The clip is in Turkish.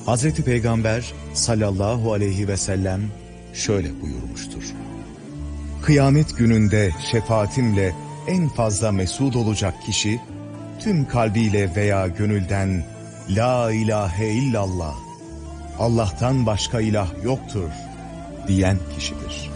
Hazreti Peygamber sallallahu aleyhi ve sellem şöyle buyurmuştur. Kıyamet gününde şefaatimle en fazla mesut olacak kişi, tüm kalbiyle veya gönülden La ilahe illallah, Allah'tan başka ilah yoktur diyen kişidir.